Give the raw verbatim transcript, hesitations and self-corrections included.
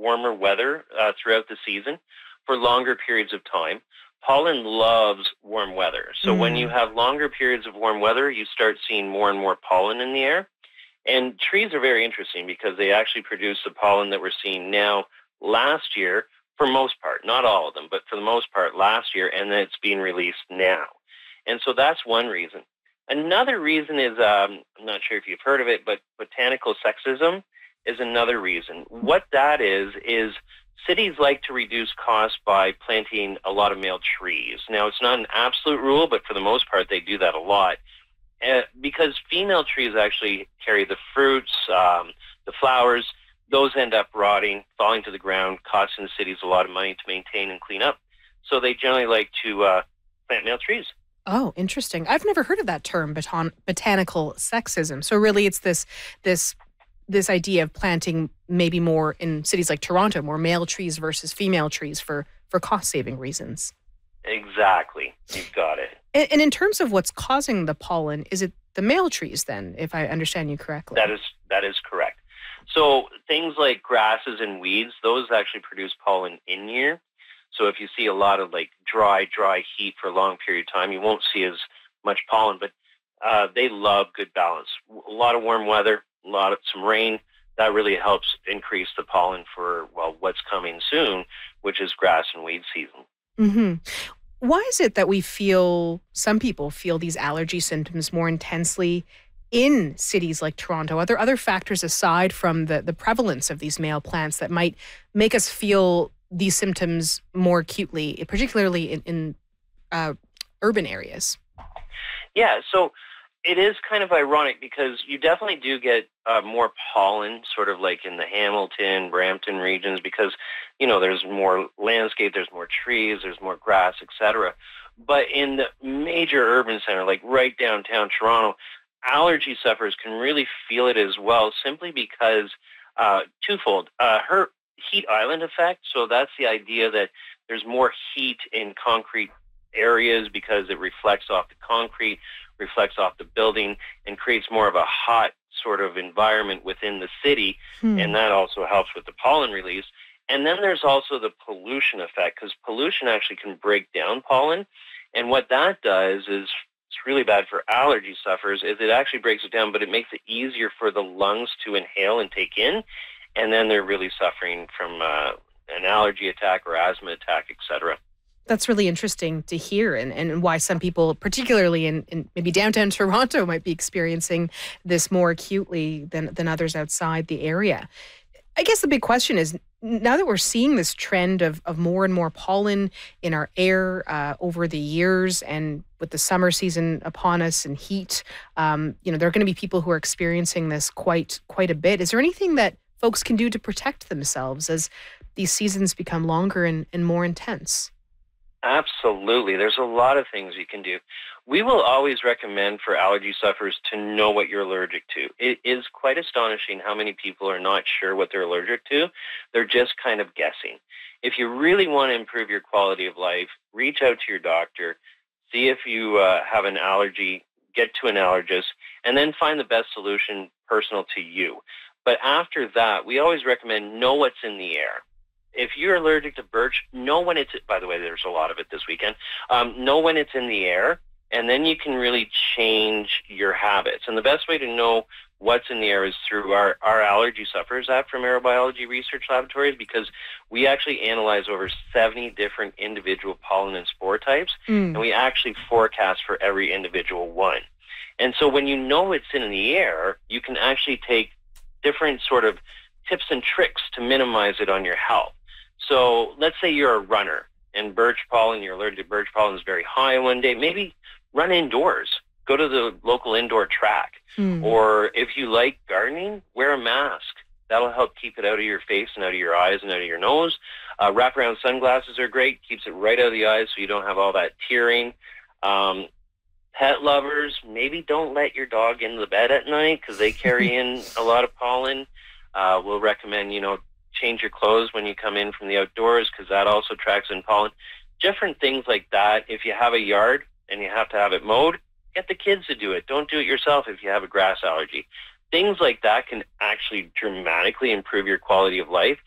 warmer weather uh, throughout the season for longer periods of time. Pollen loves warm weather. So mm. when you have longer periods of warm weather, you start seeing more and more pollen in the air. And trees are very interesting because they actually produce the pollen that we're seeing now last year, for most part, not all of them, but for the most part last year, and then it's being released now. And so that's one reason. Another reason is, um, I'm not sure if you've heard of it, but botanical sexism is another reason. What that is, is cities like to reduce costs by planting a lot of male trees. Now, it's not an absolute rule, but for the most part, they do that a lot. Uh, because female trees actually carry the fruits, um, the flowers, those end up rotting, falling to the ground, costing the cities a lot of money to maintain and clean up. So they generally like to uh, plant male trees. Oh, interesting. I've never heard of that term, botan- botanical sexism. So really it's this this this idea of planting maybe more in cities like Toronto, more male trees versus female trees for, for cost-saving reasons. Exactly. You've got it. And, and in terms of what's causing the pollen, is it the male trees then, if I understand you correctly? That is that is correct. So things like grasses and weeds, those actually produce pollen in year. So if you see a lot of like dry, dry heat for a long period of time, you won't see as much pollen, but uh, they love good balance. A lot of warm weather, a lot of some rain, that really helps increase the pollen for, well, what's coming soon, which is grass and weed season. Mm-hmm. Why is it that we feel, some people feel these allergy symptoms more intensely in cities like Toronto? Are there other factors aside from the, the prevalence of these male plants that might make us feel these symptoms more acutely, particularly in, in uh, urban areas? Yeah, so it is kind of ironic because you definitely do get uh, more pollen sort of like in the Hamilton, Brampton regions because, you know, there's more landscape, there's more trees, there's more grass, et cetera. But in the major urban center, like right downtown Toronto, allergy sufferers can really feel it as well simply because, uh, twofold, uh, her heat island effect. So that's the idea that there's more heat in concrete areas because it reflects off the concrete, reflects off the building, and creates more of a hot sort of environment within the city. Hmm. And that also helps with the pollen release. And then there's also the pollution effect because pollution actually can break down pollen. And what that does is, it's really bad for allergy sufferers, is it actually breaks it down, but it makes it easier for the lungs to inhale and take in. And then they're really suffering from uh, an allergy attack or asthma attack, et cetera. That's really interesting to hear, and, and why some people, particularly in, in maybe downtown Toronto, might be experiencing this more acutely than, than others outside the area. I guess the big question is, now that we're seeing this trend of, of more and more pollen in our air uh, over the years, and with the summer season upon us and heat, um, you know, there are going to be people who are experiencing this quite quite a bit. Is there anything that folks can do to protect themselves as these seasons become longer and, and more intense? Absolutely. There's a lot of things you can do. We will always recommend for allergy sufferers to know what you're allergic to. It is quite astonishing how many people are not sure what they're allergic to. They're just kind of guessing. If you really want to improve your quality of life, reach out to your doctor, see if you uh, have an allergy, get to an allergist, and then find the best solution personal to you. But after that, we always recommend know what's in the air. If you're allergic to birch, know when it's, by the way, there's a lot of it this weekend, um, know when it's in the air, and then you can really change your habits. And the best way to know what's in the air is through our, our Allergy Sufferers app from Aerobiology Research Laboratories, because we actually analyze over seventy different individual pollen and spore types, mm. and we actually forecast for every individual one. And so when you know it's in the air, you can actually take different sort of tips and tricks to minimize it on your health. So let's say you're a runner and birch pollen, you're allergic to birch pollen is very high one day. Maybe run indoors. Go to the local indoor track. Hmm. Or if you like gardening, wear a mask. That'll help keep it out of your face and out of your eyes and out of your nose. Uh, wraparound sunglasses are great. Keeps it right out of the eyes so you don't have all that tearing. Um, pet lovers, maybe don't let your dog into the bed at night because they carry in a lot of pollen. Uh, we'll recommend, you know, change your clothes when you come in from the outdoors because that also tracks in pollen. Different things like that. If you have a yard and you have to have it mowed, get the kids to do it. Don't do it yourself if you have a grass allergy. Things like that can actually dramatically improve your quality of life.